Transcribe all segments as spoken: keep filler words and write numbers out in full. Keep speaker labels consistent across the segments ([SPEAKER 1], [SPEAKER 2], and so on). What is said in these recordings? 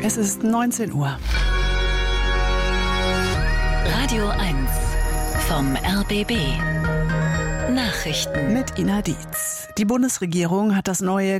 [SPEAKER 1] Es ist neunzehn Uhr.
[SPEAKER 2] Radio eins vom R B B. Nachrichten
[SPEAKER 1] mit Ina Dietz. Die Bundesregierung hat das neue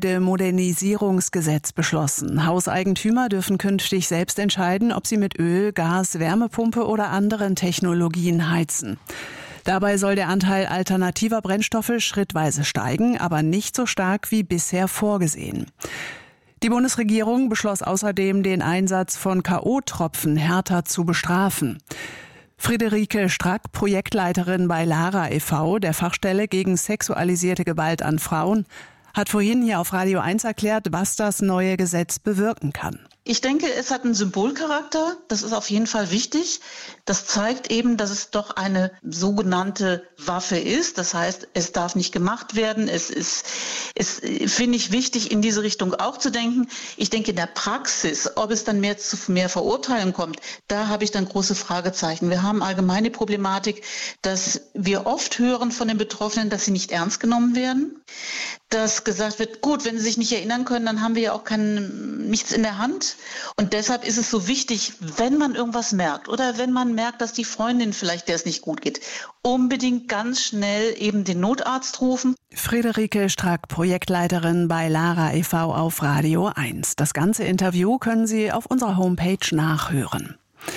[SPEAKER 1] Gebäudemodernisierungsgesetz beschlossen. Hauseigentümer dürfen künftig selbst entscheiden, ob sie mit Öl, Gas, Wärmepumpe oder anderen Technologien heizen. Dabei soll der Anteil alternativer Brennstoffe schrittweise steigen, aber nicht so stark wie bisher vorgesehen. Die Bundesregierung beschloss außerdem, den Einsatz von K O-Tropfen härter zu bestrafen. Friederike Strack, Projektleiterin bei Lara e V, der Fachstelle gegen sexualisierte Gewalt an Frauen, hat vorhin hier auf Radio eins erklärt, was das neue Gesetz bewirken kann.
[SPEAKER 3] Ich denke, es hat einen Symbolcharakter. Das ist auf jeden Fall wichtig. Das zeigt eben, dass es doch eine sogenannte Waffe ist. Das heißt, es darf nicht gemacht werden. Es ist, es finde ich wichtig, in diese Richtung auch zu denken. Ich denke, in der Praxis, ob es dann mehr zu mehr Verurteilung kommt, da habe ich dann große Fragezeichen. Wir haben allgemeine Problematik, dass wir oft hören von den Betroffenen, dass sie nicht ernst genommen werden. Dass gesagt wird, gut, wenn sie sich nicht erinnern können, dann haben wir ja auch kein, nichts in der Hand. Und deshalb ist es so wichtig, wenn man irgendwas merkt oder wenn man merkt, dass die Freundin vielleicht, der es nicht gut geht, unbedingt ganz schnell eben den Notarzt rufen.
[SPEAKER 1] Friederike Strack, Projektleiterin bei Lara e V auf Radio eins. Das ganze Interview können Sie auf unserer Homepage nachhören.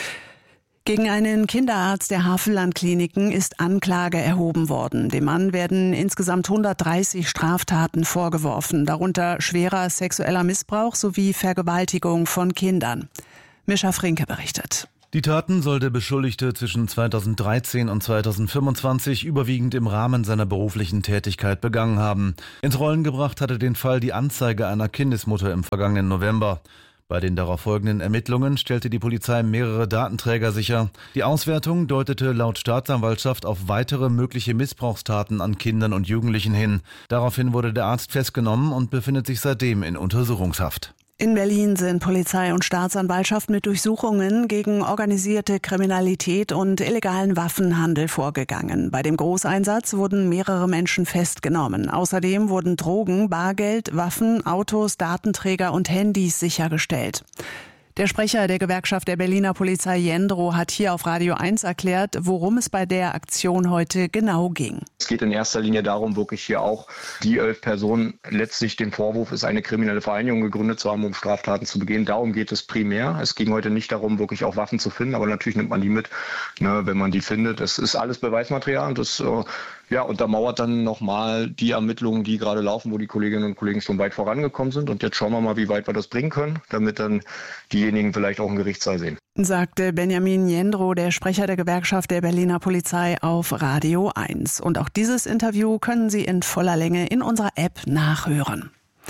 [SPEAKER 1] Gegen einen Kinderarzt der Havelland-Kliniken ist Anklage erhoben worden. Dem Mann werden insgesamt hundertdreißig Straftaten vorgeworfen, darunter schwerer sexueller Missbrauch sowie Vergewaltigung von Kindern. Mischa Frinke berichtet.
[SPEAKER 4] Die Taten soll der Beschuldigte zwischen zweitausenddreizehn und zweitausendfünfundzwanzig überwiegend im Rahmen seiner beruflichen Tätigkeit begangen haben. Ins Rollen gebracht hatte den Fall die Anzeige einer Kindesmutter im vergangenen November. Bei den darauf folgenden Ermittlungen stellte die Polizei mehrere Datenträger sicher. Die Auswertung deutete laut Staatsanwaltschaft auf weitere mögliche Missbrauchstaten an Kindern und Jugendlichen hin. Daraufhin wurde der Arzt festgenommen und befindet sich seitdem in Untersuchungshaft.
[SPEAKER 1] In Berlin sind Polizei und Staatsanwaltschaft mit Durchsuchungen gegen organisierte Kriminalität und illegalen Waffenhandel vorgegangen. Bei dem Großeinsatz wurden mehrere Menschen festgenommen. Außerdem wurden Drogen, Bargeld, Waffen, Autos, Datenträger und Handys sichergestellt. Der Sprecher der Gewerkschaft der Berliner Polizei Jendro hat hier auf Radio eins erklärt, worum es bei der Aktion heute genau ging.
[SPEAKER 5] Es geht in erster Linie darum, wirklich hier auch die elf Personen, letztlich den Vorwurf ist, eine kriminelle Vereinigung gegründet zu haben, um Straftaten zu begehen. Darum geht es primär. Es ging heute nicht darum, wirklich auch Waffen zu finden, aber natürlich nimmt man die mit, ne, wenn man die findet. Es ist alles Beweismaterial und das äh, ja, untermauert dann nochmal die Ermittlungen, die gerade laufen, wo die Kolleginnen und Kollegen schon weit vorangekommen sind. Und jetzt schauen wir mal, wie weit wir das bringen können, damit dann diejenigen vielleicht auch im Gerichtssaal sehen.
[SPEAKER 1] Sagte Benjamin Jendro, der Sprecher der Gewerkschaft der Berliner Polizei auf Radio eins. Und auch dieses Interview können Sie in voller Länge in unserer App nachhören.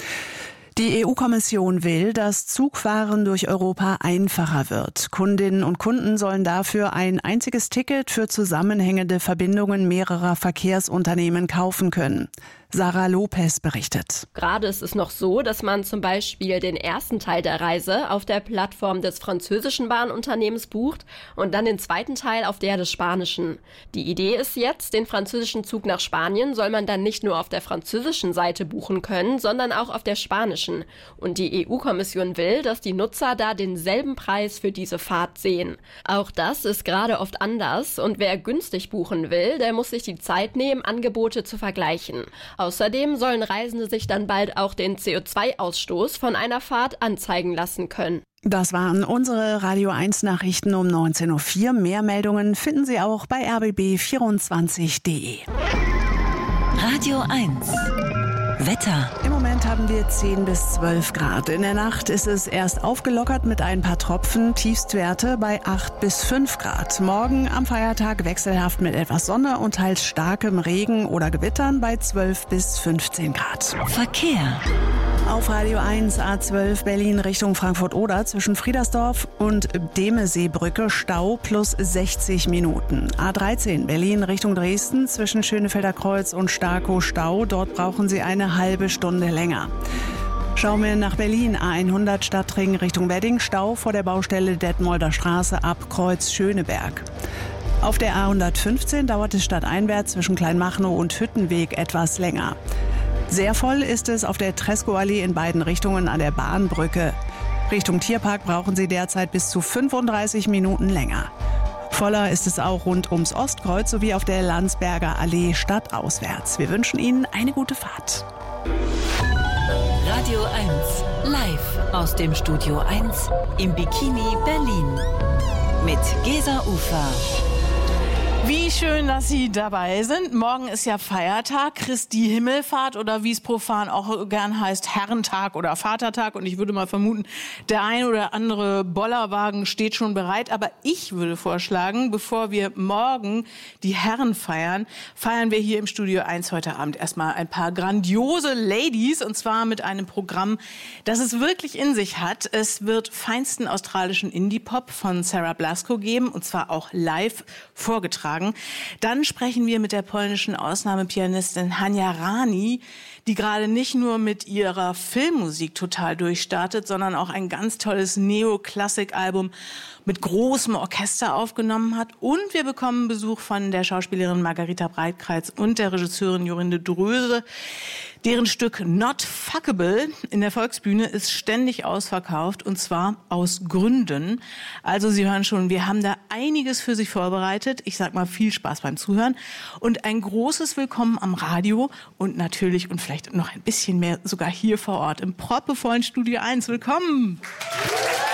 [SPEAKER 1] Die E U-Kommission will, dass Zugfahren durch Europa einfacher wird. Kundinnen und Kunden sollen dafür ein einziges Ticket für zusammenhängende Verbindungen mehrerer Verkehrsunternehmen kaufen können. Sarah Lopez berichtet.
[SPEAKER 6] Gerade ist es noch so, dass man zum Beispiel den ersten Teil der Reise auf der Plattform des französischen Bahnunternehmens bucht und dann den zweiten Teil auf der des spanischen. Die Idee ist jetzt, den französischen Zug nach Spanien soll man dann nicht nur auf der französischen Seite buchen können, sondern auch auf der spanischen. Und die E U-Kommission will, dass die Nutzer da denselben Preis für diese Fahrt sehen. Auch das ist gerade oft anders und wer günstig buchen will, der muss sich die Zeit nehmen, Angebote zu vergleichen. Außerdem sollen Reisende sich dann bald auch den C O zwei Ausstoß von einer Fahrt anzeigen lassen können.
[SPEAKER 1] Das waren unsere Radio eins Nachrichten um neunzehn Uhr vier. Mehr Meldungen finden Sie auch bei r b b vierundzwanzig punkt d e.
[SPEAKER 2] Radio eins Wetter.
[SPEAKER 1] Im Moment haben wir zehn bis zwölf Grad. In der Nacht ist es erst aufgelockert mit ein paar Tropfen, Tiefstwerte bei acht bis fünf Grad. Morgen am Feiertag wechselhaft mit etwas Sonne und teils starkem Regen oder Gewittern bei zwölf bis fünfzehn Grad.
[SPEAKER 2] Verkehr.
[SPEAKER 1] Auf Radio eins A zwölf Berlin Richtung Frankfurt-Oder zwischen Friedersdorf und Demeseebrücke Stau plus sechzig Minuten. A dreizehn Berlin Richtung Dresden zwischen Schönefelder Kreuz und Starkow Stau. Dort brauchen Sie eine halbe Stunde länger. Schauen wir nach Berlin. A hundert Stadtring Richtung Wedding. Stau vor der Baustelle Detmolder Straße ab Kreuz Schöneberg. Auf der A hundertfünfzehn dauert es stadteinwärts zwischen Kleinmachnow und Hüttenweg etwas länger. Sehr voll ist es auf der Tresckow-Allee in beiden Richtungen an der Bahnbrücke. Richtung Tierpark brauchen Sie derzeit bis zu fünfunddreißig Minuten länger. Voller ist es auch rund ums Ostkreuz sowie auf der Landsberger Allee stadtauswärts. Wir wünschen Ihnen eine gute Fahrt.
[SPEAKER 2] Radio eins, live aus dem Studio eins im Bikini Berlin mit Gesa Ufer.
[SPEAKER 7] Wie schön, dass Sie dabei sind. Morgen ist ja Feiertag, Christi Himmelfahrt oder wie es profan auch gern heißt, Herrentag oder Vatertag. Und ich würde mal vermuten, der ein oder andere Bollerwagen steht schon bereit. Aber ich würde vorschlagen, bevor wir morgen die Herren feiern, feiern wir hier im Studio eins heute Abend erstmal ein paar grandiose Ladies. Und zwar mit einem Programm, das es wirklich in sich hat. Es wird feinsten australischen Indie-Pop von Sarah Blasko geben. Und zwar auch live vorgetragen. Dann sprechen wir mit der polnischen Ausnahmepianistin Hania Rani, die gerade nicht nur mit ihrer Filmmusik total durchstartet, sondern auch ein ganz tolles Neoklassik-Album mit großem Orchester aufgenommen hat. Und wir bekommen Besuch von der Schauspielerin Margarita Breitkreuz und der Regisseurin Jorinde Dröse. Deren Stück Not Fuckable in der Volksbühne ist ständig ausverkauft, und zwar aus Gründen. Also Sie hören schon, wir haben da einiges für Sie vorbereitet. Ich sag mal, viel Spaß beim Zuhören und ein großes Willkommen am Radio und natürlich und vielleicht noch ein bisschen mehr sogar hier vor Ort im proppevollen Studio eins. Willkommen!